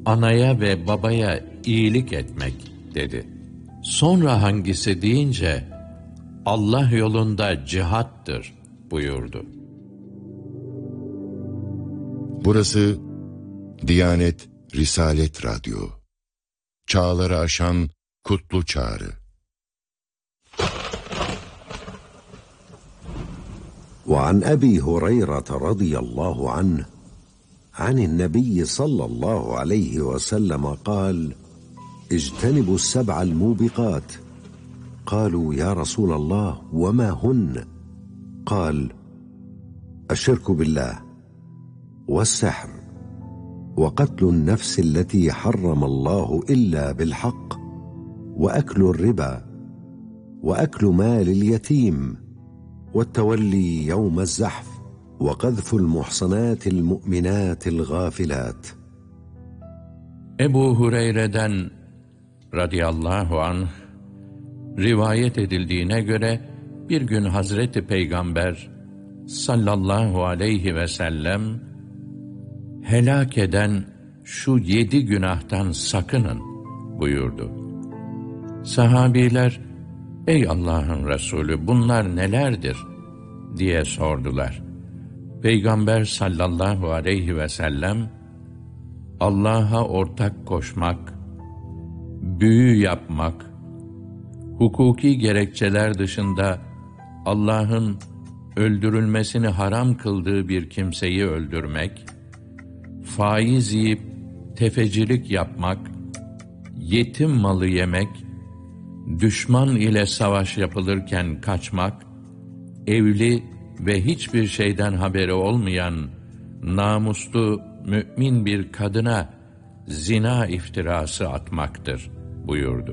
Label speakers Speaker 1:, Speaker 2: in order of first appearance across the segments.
Speaker 1: anaya ve babaya iyilik etmek dedi. Sonra hangisi deyince, Allah yolunda cihattır buyurdu.
Speaker 2: Burası Diyanet Risalet Radyo. Çağları aşan kutlu çağrı.
Speaker 3: وعن أبي هريرة رضي الله عنه عن النبي صلى الله عليه وسلم قال: اجتنبوا السبع الموبقات. قالوا: يا رسول الله وما هن؟ قال: الشرك بالله، والسحر، وقتل النفس التي حرم الله إلا بالحق، وأكل الربا، وأكل مال اليتيم، والتولي يوم الزحف، وقذف المحصنات المؤمنات الغافلات.
Speaker 1: Ebu Hureyre'den radıyallahu anh rivayet edildiğine göre bir gün Hazreti Peygamber sallallahu aleyhi ve sellem helak eden şu 7 günahtan sakının buyurdu. Sahabiler, ey Allah'ın Resulü bunlar nelerdir diye sordular. Peygamber sallallahu aleyhi ve sellem, Allah'a ortak koşmak, büyü yapmak, hukuki gerekçeler dışında Allah'ın öldürülmesini haram kıldığı bir kimseyi öldürmek, faiz yiyip tefecilik yapmak, yetim malı yemek, düşman ile savaş yapılırken kaçmak, evli ve hiçbir şeyden haberi olmayan namuslu mümin bir kadına zina iftirası atmaktır buyurdu.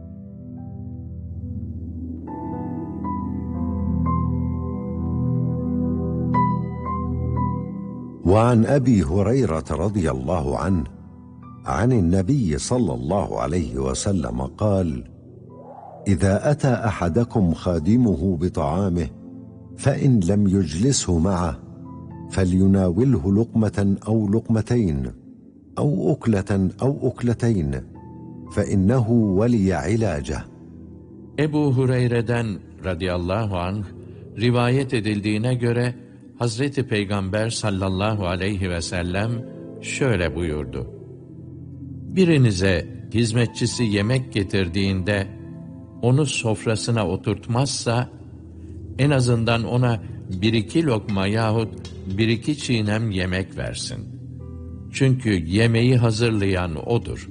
Speaker 3: وعن أبي هريرة رضي الله عنه عن النبي صلى الله عليه وسلم قال: إذا أتى أحدكم خادمه بطعامه فإن لم يجلسه معه فليناوله لقمة أو لقمتين أو أكلة أو أكلتين فإنه ولي علاجه.
Speaker 1: Ebu Hureyre'den radıyallahu anh rivayet edildiğine göre Hazreti Peygamber sallallahu aleyhi ve sellem şöyle buyurdu: Birinize hizmetçisi yemek getirdiğinde onu sofrasına oturtmazsa en azından ona 1-2 lokma yahut 1-2 çiğnem yemek versin. Çünkü yemeği hazırlayan odur.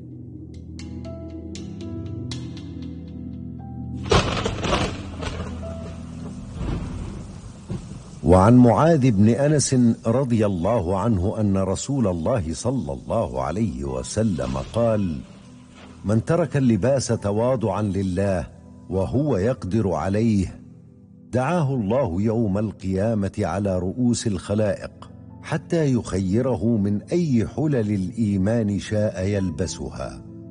Speaker 3: وعن معاذ بن أنس رضي الله عنه أن رسول الله صلى الله عليه وسلم قال: من ترك اللباس تواضعا لله وهو يقدر عليه دعاه الله يوم القيامة على رؤوس الخلائق حتى يخيره من أي حلل الإيمان شاء يلبسها.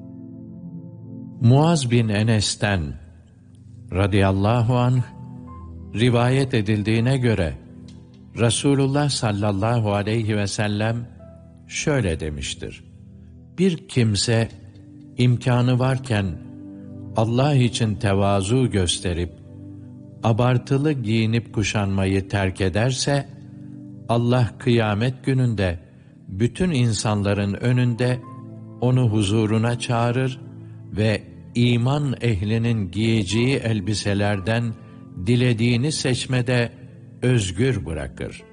Speaker 1: Muaz bin Enes'ten radıyallahu anh rivayet edildiğine göre Resulullah sallallahu aleyhi ve sellem şöyle demiştir: Bir kimse imkanı varken Allah için tevazu gösterip abartılı giyinip kuşanmayı terk ederse, Allah kıyamet gününde bütün insanların önünde onu huzuruna çağırır ve iman ehlinin giyeceği elbiselerden dilediğini seçmede özgür bırakır.